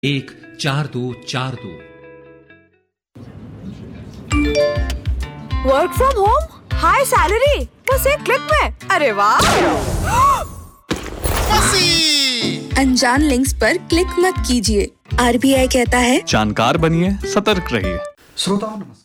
1242। Work from home, high salary, बस एक click में। अरे वाह! अनजान लिंक्स पर क्लिक मत कीजिए। RBI कहता है जानकार बनिए, सतर्क रहिए। श्रोताओं नमस्कार।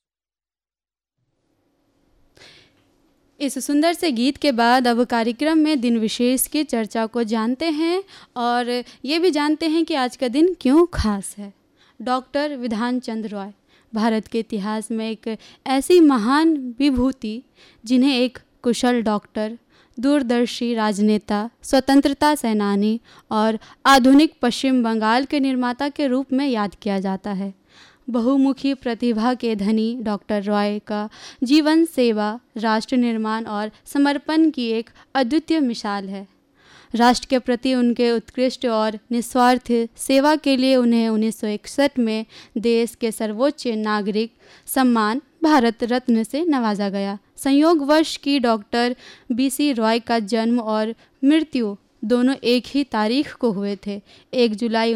इस सुंदर से गीत के बाद अब कार्यक्रम में दिन विशेष की चर्चा को जानते हैं और ये भी जानते हैं कि आज का दिन क्यों खास है। डॉक्टर विधान चंद्र रॉय भारत के इतिहास में एक ऐसी महान विभूति जिन्हें एक कुशल डॉक्टर, दूरदर्शी राजनेता, स्वतंत्रता सेनानी और आधुनिक पश्चिम बंगाल के निर्माता के रूप में याद किया जाता है। बहुमुखी प्रतिभा के धनी डॉक्टर रॉय का जीवन सेवा, राष्ट्र निर्माण और समर्पण की एक अद्वितीय मिसाल है। राष्ट्र के प्रति उनके उत्कृष्ट और निस्वार्थ सेवा के लिए उन्हें 1961 में देश के सर्वोच्च नागरिक सम्मान भारत रत्न से नवाजा गया। संयोगवश की डॉक्टर BC रॉय का जन्म और मृत्यु दोनों एक ही तारीख को हुए थे। 1 जुलाई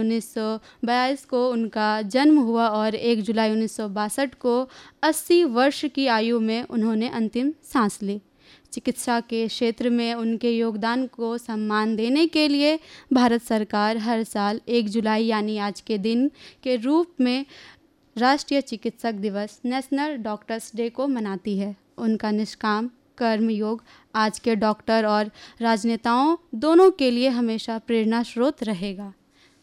1922 को उनका जन्म हुआ और 1 जुलाई 1962 को 80 वर्ष की आयु में उन्होंने अंतिम सांस ली। चिकित्सा के क्षेत्र में उनके योगदान को सम्मान देने के लिए भारत सरकार हर साल 1 जुलाई यानी आज के दिन के रूप में राष्ट्रीय चिकित्सक दिवस, नेशनल डॉक्टर्स डे को मनाती है। उनका निष्काम कर्मयोग आज के डॉक्टर और राजनेताओं दोनों के लिए हमेशा प्रेरणा स्रोत रहेगा।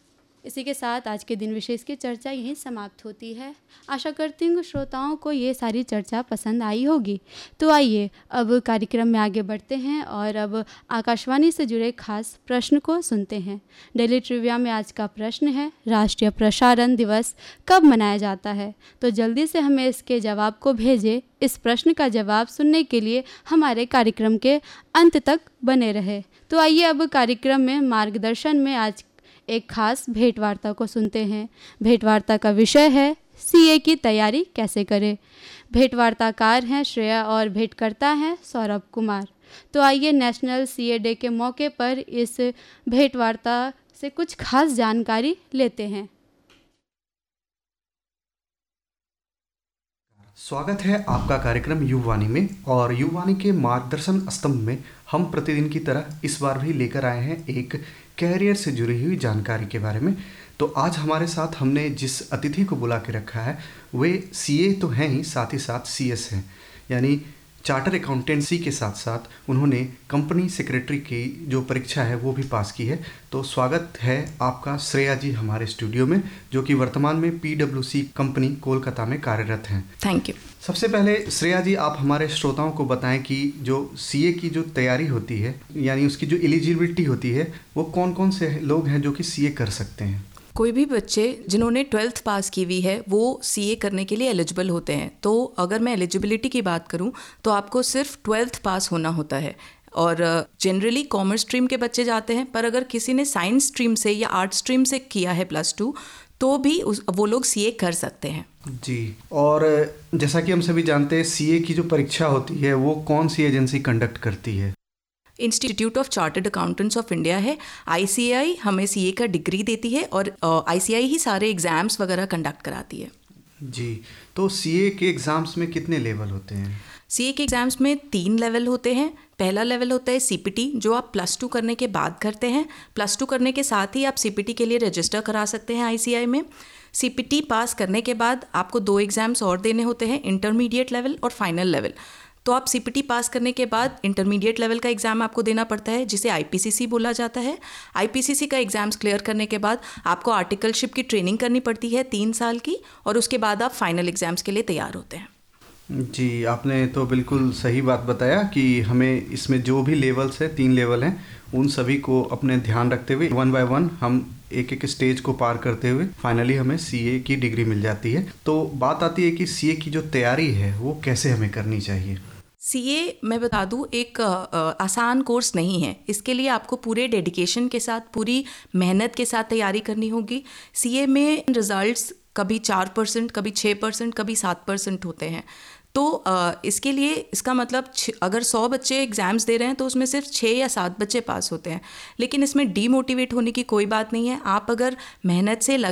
इसी के साथ आज के दिन विशेष की चर्चा यहीं समाप्त होती है। आशा करती हूँ श्रोताओं को ये सारी चर्चा पसंद आई होगी। तो आइए अब कार्यक्रम में आगे बढ़ते हैं और अब आकाशवाणी से जुड़े खास प्रश्न को सुनते हैं। डेली ट्रिविया में आज का प्रश्न है, राष्ट्रीय प्रसारण दिवस कब मनाया जाता है? तो जल्दी से हमें इसके जवाब को भेजें। इस प्रश्न का जवाब सुनने के लिए हमारे कार्यक्रम के अंत तक बने रहे। तो आइए अब कार्यक्रम में मार्गदर्शन में आज एक खास भेंटवार्ता को सुनते हैं। भेंटवार्ता का विषय है CA की तैयारी कैसे करें। भेंटवार्ताकार हैं श्रेया और भेंटकर्ता हैं सौरभ कुमार। तो आइए नेशनल CA डे के मौके पर इस भेंटवार्ता से कुछ खास जानकारी लेते हैं। स्वागत है आपका कार्यक्रम युवानी में, और युवानी के मार्गदर्शन स्तंभ में हम प्रतिदिन की तरह इस बार भी लेकर आए हैं एक कैरियर से जुड़ी हुई जानकारी के बारे में। तो आज हमारे साथ हमने जिस अतिथि को बुला के रखा है वे CA तो हैं ही, साथ ही साथ CS हैं, यानी चार्टर अकाउंटेंसी के साथ साथ उन्होंने कंपनी सेक्रेटरी की जो परीक्षा है वो भी पास की है। तो स्वागत है आपका श्रेया जी हमारे स्टूडियो में, जो कि वर्तमान में PwC कंपनी कोलकाता में कार्यरत हैं। Thank you. सबसे पहले श्रेया जी आप हमारे श्रोताओं को बताएं कि जो CA की जो तैयारी होती है, यानी उसकी जो एलिजिबिलिटी होती है, वो कौन कौन से लोग हैं जो कि CA कर सकते हैं? कोई भी बच्चे जिन्होंने 12th पास की हुई है वो CA करने के लिए एलिजिबल होते हैं। तो अगर मैं एलिजिबिलिटी की बात करूं तो आपको सिर्फ 12th पास होना होता है, और जनरली कॉमर्स स्ट्रीम के बच्चे जाते हैं। पर अगर किसी ने साइंस स्ट्रीम से या आर्ट स्ट्रीम से किया है +2 तो भी वो लोग CA कर सकते हैं जी। और जैसा कि हम सभी जानते हैं CA की जो परीक्षा होती है वो कौन सी एजेंसी कंडक्ट करती है? Institute of chartered accountants of India है। ICAI हमें CA का डिग्री देती है और ICAI ही सारे एग्ज़ाम्स वगैरह कंडक्ट कराती है जी। तो CA के एग्ज़ाम्स में कितने लेवल होते हैं? CA के एग्ज़ाम्स में 3 लेवल होते हैं। पहला लेवल होता है CPT, जो आप +2 करने के बाद करते हैं। +2 करने के साथ ही आप CPT के लिए रजिस्टर करा सकते हैं ICAI में। CPT पास करने के बाद आपको 2 एग्ज़ाम्स और देने होते हैं, इंटरमीडिएट लेवल और फाइनल लेवल। तो आप CPT पास करने के बाद इंटरमीडिएट लेवल का एग्ज़ाम आपको देना पड़ता है, जिसे IPCC बोला जाता है। IPCC का एग्ज़ाम्स क्लियर करने के बाद आपको आर्टिकलशिप की ट्रेनिंग करनी पड़ती है 3 साल की, और उसके बाद आप फाइनल एग्ज़ाम्स के लिए तैयार होते हैं जी। आपने तो बिल्कुल सही बात बताया कि हमें इसमें जो भी लेवल्स है, 3 लेवल हैं, उन सभी को अपने ध्यान रखते हुए 1 बाय 1 हम एक एक स्टेज को पार करते हुए फाइनली हमें CA की डिग्री मिल जाती है। तो बात आती है कि CA की जो तैयारी है वो कैसे हमें करनी चाहिए? CA मैं बता दूं एक आसान कोर्स नहीं है। इसके लिए आपको पूरे डेडिकेशन के साथ, पूरी मेहनत के साथ तैयारी करनी होगी। CA में रिजल्ट्स कभी 4%, कभी 6%, कभी 7% होते हैं। तो इसके लिए इसका मतलब अगर 100 बच्चे एग्ज़ाम्स दे रहे हैं तो उसमें सिर्फ 6 या 7 बच्चे पास होते हैं। लेकिन इसमें डीमोटिवेट होने की कोई बात नहीं है। आप अगर मेहनत से